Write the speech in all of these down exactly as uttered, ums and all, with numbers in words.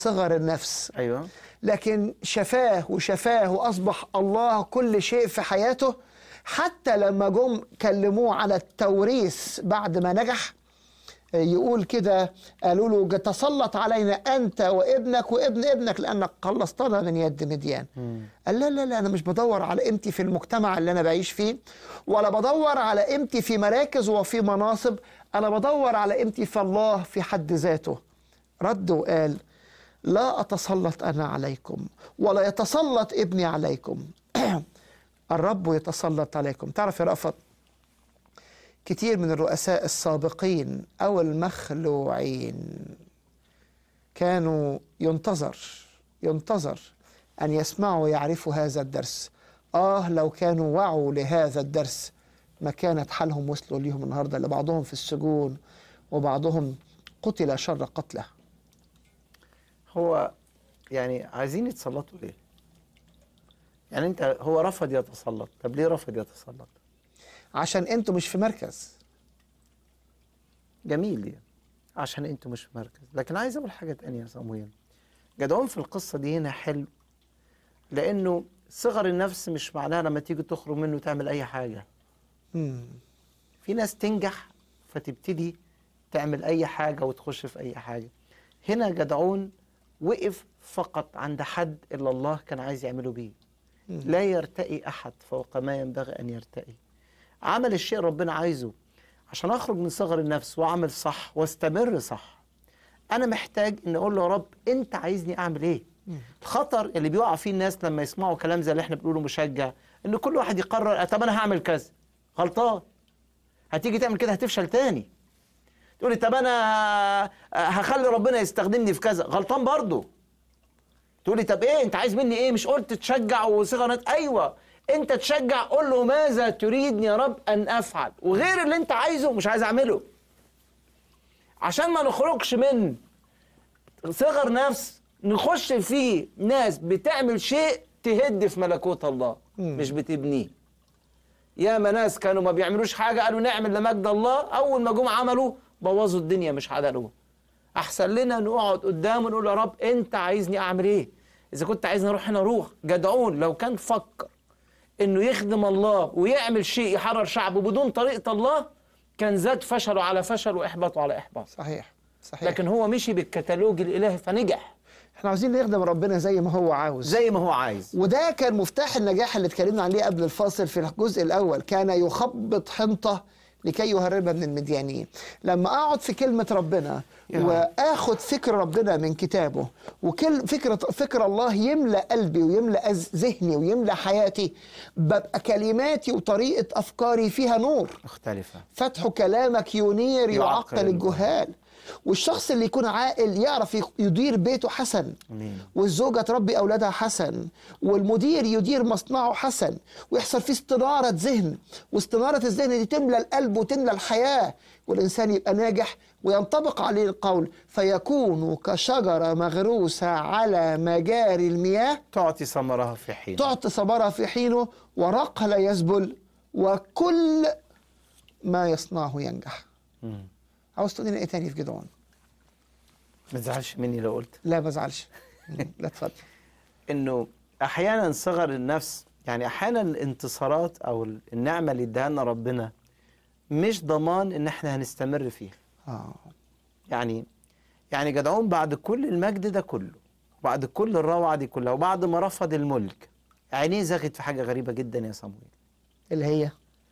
صغر النفس. أيوة. لكن شفاه وشفاه وأصبح الله كل شيء في حياته. حتى لما جم كلموه على التوريث بعد ما نجح، يقول كده، قالوا له تسلط علينا أنت وابنك وابن ابنك لأنك خلصتنا من يد مديان. مم. قال لا لا لا، أنا مش بدور على قيمتي في المجتمع اللي أنا بعيش فيه، ولا بدور على قيمتي في مراكز وفي مناصب، أنا بدور على قيمتي في الله في حد ذاته. رد وقال لا أتسلط أنا عليكم ولا يتسلط ابني عليكم الرب يتسلط عليكم. تعرف يا رأفت، كتير من الرؤساء السابقين أو المخلوعين كانوا ينتظر ينتظر أن يسمعوا ويعرفوا هذا الدرس. آه لو كانوا وعوا لهذا الدرس ما كانت حالهم وصلوا ليهم النهاردة، لبعضهم في السجون وبعضهم قتل شر قتله. هو يعني عايزين يتسلطوا ليه؟ يعني انت هو رفض يتسلط، طب ليه رفض يتسلط؟ عشان انتوا مش في مركز. جميل يعني عشان انتوا مش في مركز، لكن عايز اقول حاجه تانية يا صمويل. جدعون في القصه دي هنا حلو، لانه صغر النفس مش معناها لما تيجي تخرج منه تعمل اي حاجه. مم. في ناس تنجح فتبتدي تعمل اي حاجه وتخش في اي حاجه. هنا جدعون وقف فقط عند حد اللي الله كان عايز يعمله بيه. مم. لا يرتقي احد فوق ما ينبغي ان يرتقي. عمل الشيء ربنا عايزه. عشان اخرج من صغر النفس واعمل صح واستمر صح، انا محتاج ان اقول له يا رب انت عايزني اعمل ايه؟ مم. الخطر اللي بيقع فيه الناس لما يسمعوا كلام زي اللي احنا بنقوله مشجع، ان كل واحد يقرر طب انا هعمل كذا. غلطان. هتيجي تعمل كده هتفشل تاني. تقولي طب انا هخلي ربنا يستخدمني في كذا. غلطان برضه. تقولي طب ايه انت عايز مني ايه؟ مش قلت تشجع وصغر؟ ايوه انت تشجع، قول له ماذا تريدني يا رب ان افعل، وغير اللي انت عايزه مش عايز اعمله. عشان ما نخرجش من صغر نفس نخش فيه ناس بتعمل شيء تهد في ملكوت الله مم. مش بتبنيه. ياما ناس كانوا ما بيعملوش حاجه قالوا نعمل لمجد الله، اول ما جم عملوا بوظوا الدنيا مش عدلوها. احسن لنا نقعد قدامه ونقول يا رب انت عايزني اعمل ايه؟ اذا كنت عايزني اروح هنا اروح. جدعون لو كان فكر انه يخدم الله ويعمل شيء يحرر شعبه بدون طريقه الله كان زاد فشله على فشل واحباطه على احباط. صحيح صحيح. لكن هو مشي بالكتالوج الالهي فنجح. احنا عاوزين نخدم ربنا زي ما هو عاوز، زي ما هو عايز. وده كان مفتاح النجاح اللي اتكلمنا عليه قبل الفاصل في الجزء الأول. كان يخبط حنطة لكي يهربها من المديانيين. لما أقعد في كلمة ربنا وآخد فكر ربنا من كتابه، وكل فكرة فكر الله يملأ قلبي ويملأ ذهني ويملأ حياتي، ببقى كلماتي وطريقة أفكاري فيها نور مختلفة. فتح كلامك ينير يعقل يعقل الجهال. والشخص اللي يكون عاقل يعرف يدير بيته حسن. أمين. والزوجة تربي أولادها حسن، والمدير يدير مصنعه حسن، ويحصل فيه استنارة ذهن، واستنارة الذهن دي تملى القلب وتملى الحياة، والإنسان يبقى ناجح وينطبق عليه القول فيكون كشجرة مغروسة على مجاري المياه تعطي ثمرها في حين. تعطي ثمرها في حينه ورقها لا يذبل وكل ما يصنعه ينجح. مم. عاوز تقول لنا ايه تاني في جدعون؟ ما تزعلش مني لو قلت لا ما ازعلش. لا اتفضل. انه احيانا صغر النفس، يعني احيانا الانتصارات او النعمه اللي اداها لنا ربنا مش ضمان ان احنا هنستمر فيها. اه يعني يعني جدعون بعد كل المجد ده كله، وبعد كل الروعه دي كلها، وبعد ما رفض الملك، عينيه زغت في حاجه غريبه جدا يا صمويل. اللي هي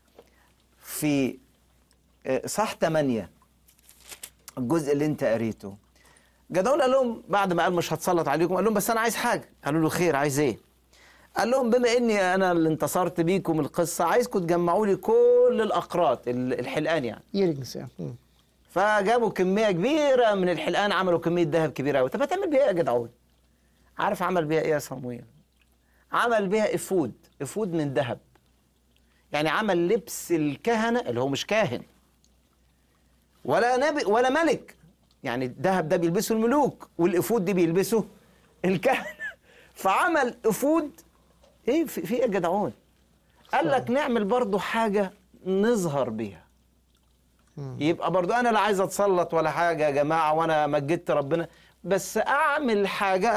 في صح ثمانية الجزء اللي انت قريته، جدعون قال لهم بعد ما قال مش هتسلط عليكم، قال لهم بس انا عايز حاجه. قالوا له خير، عايز ايه؟ قال لهم بما اني انا اللي انتصرت بيكم القصه، عايزكم تجمعوا لي كل الاقراط الحلقان يعني. يرجس. فجابوا كميه كبيره من الحلقان، عملوا كميه ذهب كبيره قوي. طب هتعمل بيها ايه يا جدعون؟ عارف عمل بيها ايه يا صمويل؟ عمل بيها افود، افود من ذهب. يعني عمل لبس الكهنه اللي هو مش كاهن ولا نبي ولا ملك. يعني الذهب ده بيلبسه الملوك، والافود دي بيلبسه الكهنه. فعمل افود ايه في, في ايه يا جدعون؟ قال لك نعمل برضو حاجه نظهر بيها. يبقى برضو انا لا عايز اتسلط ولا حاجه يا جماعه وانا مجدت ربنا، بس اعمل حاجه